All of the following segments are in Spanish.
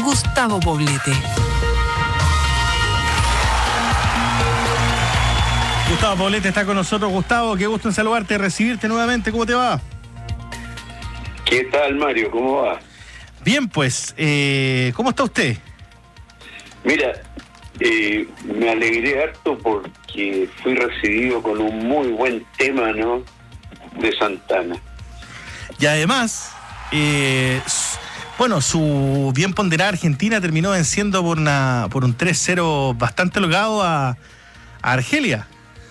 Gustavo Poblete. Gustavo Poblete está con nosotros. Gustavo, qué gusto en saludarte, recibirte nuevamente. ¿Cómo te va? ¿Qué tal, Mario? ¿Cómo va? Bien, pues, ¿cómo está usted? Mira, me alegré harto porque fui recibido con un muy buen tema, ¿no?, de Santana. Y además, su bien ponderada Argentina terminó venciendo por un 3-0 bastante holgado a Argelia.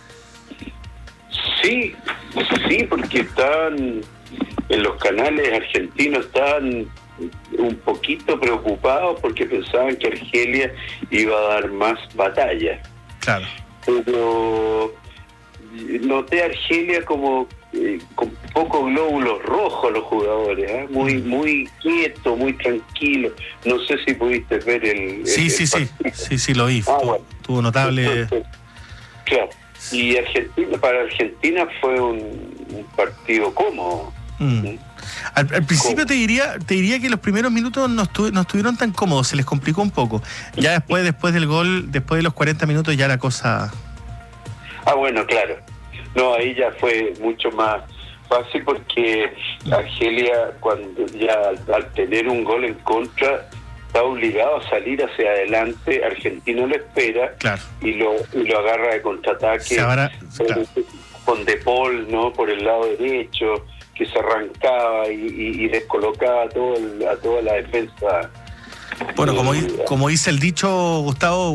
Sí, porque están en los canales argentinos, estaban un poquito preocupados porque pensaban que Argelia iba a dar más batalla. Claro. Pero noté a Argelia como con pocos glóbulos rojos los jugadores, ¿eh? Muy quieto, muy tranquilo. No sé si pudiste ver el Sí, lo vi. Tuvo notable. Claro. Y para Argentina fue un partido cómodo. Al principio te diría que los primeros minutos no estuvieron tan cómodos, se les complicó un poco. Ya después del gol, después de los 40 minutos ya la cosa... Bueno, claro. No, ahí ya fue mucho más fácil porque Argelia, cuando ya al tener un gol en contra, está obligado a salir hacia adelante. Argentina lo espera, claro, y lo agarra de contraataque con De Paul, ¿no?, por el lado derecho, que se arrancaba y descolocaba a toda la defensa. Bueno, como dice el dicho, Gustavo,